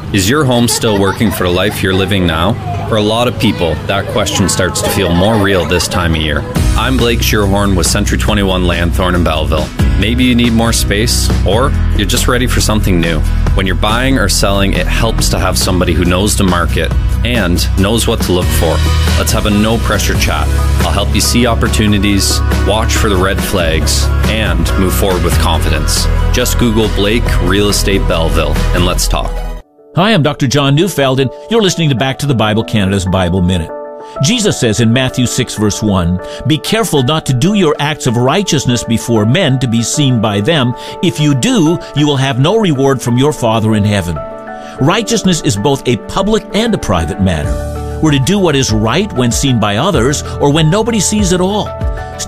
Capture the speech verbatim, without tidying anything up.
Is your home still working for the life you're living now? For a lot of people, that question starts to feel more real this time of year. I'm Blake Shearhorn with Century twenty-one Lanthorn in Belleville. Maybe you need more space, or you're just ready for something new. When you're buying or selling, it helps to have somebody who knows the market and knows what to look for. Let's have a no-pressure chat. I'll help you see opportunities, watch for the red flags, and move forward with confidence. Just Google Blake Real Estate Belleville, and let's talk. Hi, I'm Doctor John Neufeld, and you're listening to Back to the Bible Canada's Bible Minute. Jesus says in Matthew six, verse one, "Be careful not to do your acts of righteousness before men to be seen by them. If you do, you will have no reward from your Father in heaven." Righteousness is both a public and a private matter. We're to do what is right when seen by others or when nobody sees at all.